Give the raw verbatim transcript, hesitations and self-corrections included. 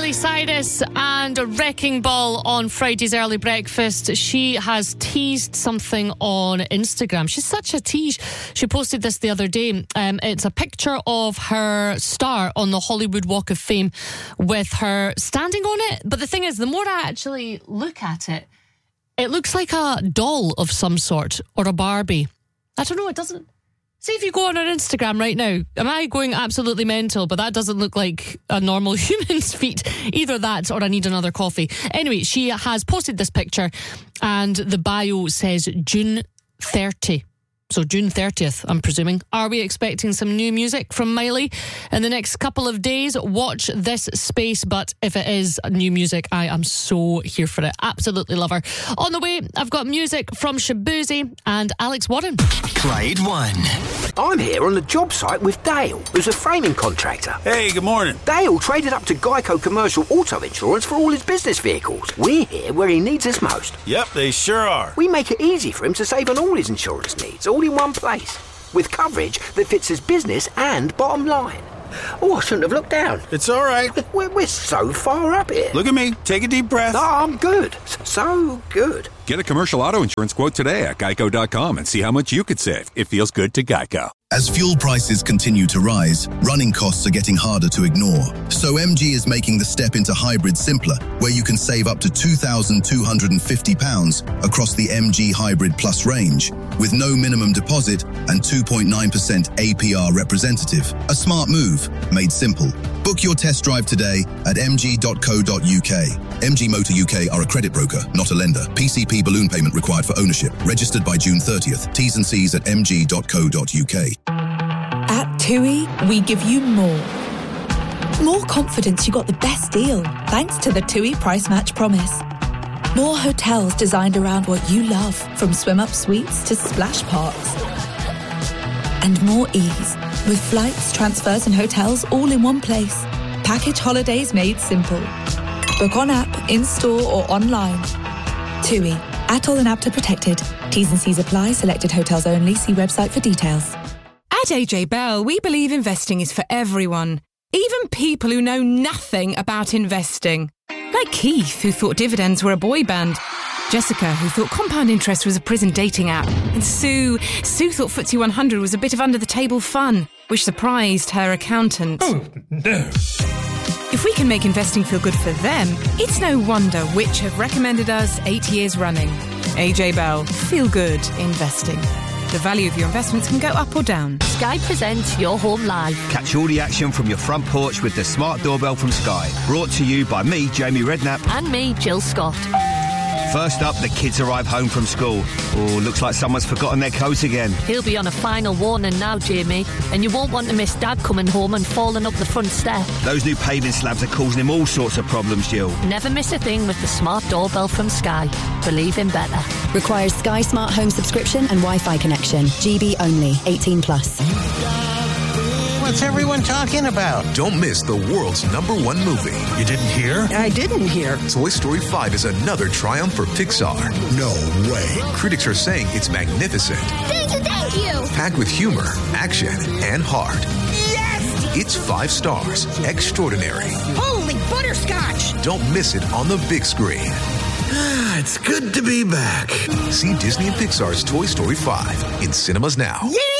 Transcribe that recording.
Miley Cyrus and Wrecking Ball on Friday's Early Breakfast. She has teased something on Instagram. She's such a tease. She posted this the other day. Um, it's a picture of her star on the Hollywood Walk of Fame with her standing on it. But the thing is, the more I actually look at it, it looks like a doll of some sort or a Barbie. I don't know, it doesn't... See if you go on her Instagram right now. Am I going absolutely mental? But that doesn't look like a normal human's feet. Either that or I need another coffee. Anyway, she has posted this picture and the bio says June thirtieth. So June thirtieth, I'm presuming. Are we expecting some new music from Miley in the next couple of days? Watch this space, but if it is new music, I am so here for it. Absolutely love her. On the way, I've got music from Shabuzi and Alex Warren. Clyde One. I'm here on the job site with Dale, who's a framing contractor. Hey, good morning. Dale traded up to Geico Commercial Auto Insurance for all his business vehicles. We're here where he needs us most. Yep, they sure are. We make it easy for him to save on all his insurance needs, all in one place, with coverage that fits his business and bottom line. Oh, I shouldn't have looked down. It's all right. We're, we're so far up here. Look at me. Take a deep breath. No, I'm good. So good. Get a commercial auto insurance quote today at geico dot com and see how much you could save. It feels good to Geico. As fuel prices continue to rise, running costs are getting harder to ignore. So M G is making the step into hybrid simpler, where you can save up to two thousand two hundred fifty pounds across the M G Hybrid Plus range, with no minimum deposit and two point nine percent A P R representative. A smart move, made simple. Book your test drive today at m g dot co dot u k. M G Motor U K are a credit broker, not a lender. P C P balloon payment required for ownership. Registered by June thirtieth. T's and C's at m g dot co dot u k. At TUI, we give you more. More confidence you got the best deal, thanks to the TUI Price Match Promise. More hotels designed around what you love, from swim-up suites to splash parks. And more ease, with flights, transfers and hotels all in one place. Package holidays made simple. Book on app, in-store or online. TUI. Atoll and A P T A protected. T's and C's apply. Selected hotels only. See website for details. At A J Bell, we believe investing is for everyone, even people who know nothing about investing. Like Keith, who thought dividends were a boy band. Jessica, who thought compound interest was a prison dating app. And Sue, Sue thought F T S E one hundred was a bit of under-the-table fun, which surprised her accountant. Oh, no. If we can make investing feel good for them, it's no wonder which have recommended us eight years running. A J Bell, feel good investing. The value of your investments can go up or down. Sky presents Your Home Live. Catch all the action from your front porch with the smart doorbell from Sky. Brought to you by me, Jamie Redknapp. And me, Jill Scott. First up, the kids arrive home from school. Oh, looks like someone's forgotten their coat again. He'll be on a final warning now, Jamie, and you won't want to miss Dad coming home and falling up the front step. Those new paving slabs are causing him all sorts of problems, Jill. Never miss a thing with the smart doorbell from Sky. Believe in better. Requires Sky Smart Home subscription and Wi-Fi connection. G B only. eighteen plus. What's everyone talking about? Don't miss the world's number one movie. You didn't hear? I didn't hear. Toy Story five is another triumph for Pixar. No way. Critics are saying it's magnificent. Thank you, thank you. Packed with humor, action, and heart. Yes! It's five stars. Extraordinary. Holy butterscotch! Don't miss it on the big screen. It's good to be back. See Disney and Pixar's Toy Story five in cinemas now. Yeah!